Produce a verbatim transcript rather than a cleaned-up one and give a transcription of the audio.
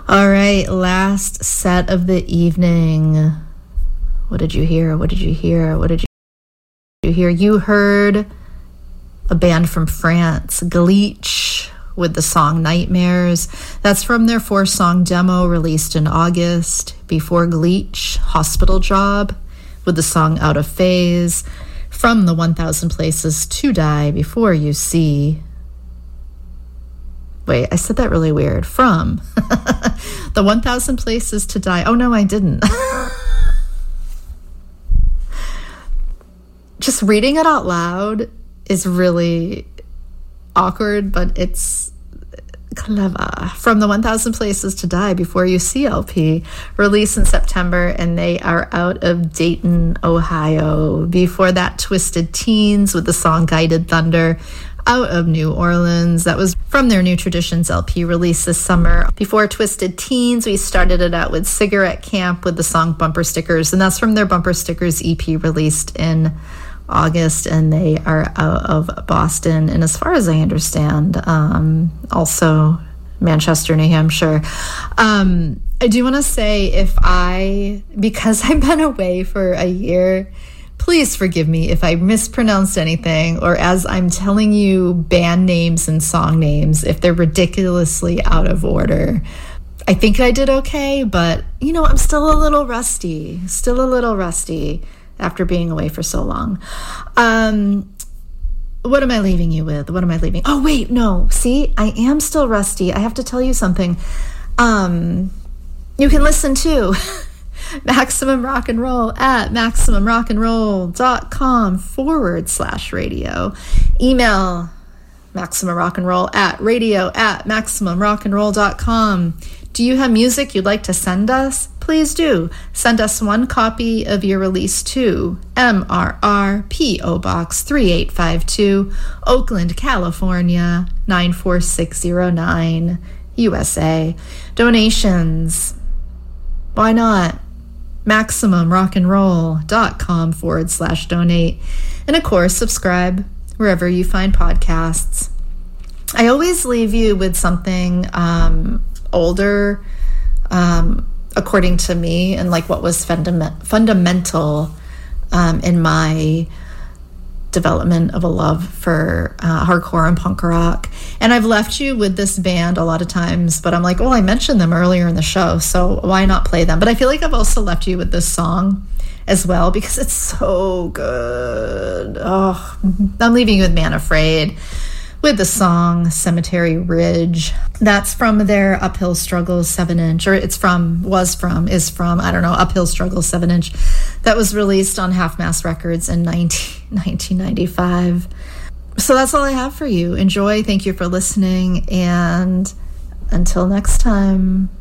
All right, last set of the evening. What did you hear? What did you hear? What did you hear? You heard a band from France, Glitch, with the song Nightmares. That's from their four-song demo released in August. Before Glitch, Hospital Job, with the song Out of Phase. From the one thousand Places to Die, Before You See. Wait, I said that really weird. From the one thousand Places to Die. Oh, no, I didn't. Just reading it out loud is really awkward, but it's clever. From the one thousand Places to Die, Before You See L P, released in September, and they are out of Dayton, Ohio. Before that, Twisted Teens with the song Guided Thunder, out of New Orleans. That was from their New Traditions L P released this summer. Before Twisted Teens, we started it out with Cigarette Camp with the song Bumper Stickers, and that's from their Bumper Stickers E P released in August, and they are out of Boston, and as far as I understand, um, also Manchester, New Hampshire. Um, I do want to say, if I, because I've been away for a year, please forgive me if I mispronounced anything, or as I'm telling you band names and song names, if they're ridiculously out of order. I think I did okay, but, you know, I'm still a little rusty, still a little rusty after being away for so long. Um, what am I leaving you with? What am I leaving? Oh, wait, no. See, I am still rusty. I have to tell you something. Um, you can listen to Maximum Rock and Roll at maximumrockandroll.com forward slash radio. Email Maximum Rock and Roll at radio at maximumrockandroll.com. Do you have music you'd like to send us? Please do. Send us one copy of your release to M R R P O Box three eight five two, Oakland, California nine four six zero nine, U S A. Donations. Why not? MaximumRockandRoll.com forward slash donate. And of course, subscribe wherever you find podcasts. I always leave you with something um, older, um, according to me, and like what was fundament- fundamental um, in my development of a love for uh, hardcore and punk rock. And I've left you with this band a lot of times, but I'm like, oh, I mentioned them earlier in the show, so why not play them? But I feel like I've also left you with this song as well, because it's so good. Oh, I'm leaving you with Man Afraid, with the song Cemetery Ridge. That's from their Uphill Struggle seven inch, or it's from, was from, is from, I don't know, Uphill Struggle seven inch. That was released on Half Mast Records in nineteen ninety-five. So that's all I have for you. Enjoy. Thank you for listening. And until next time.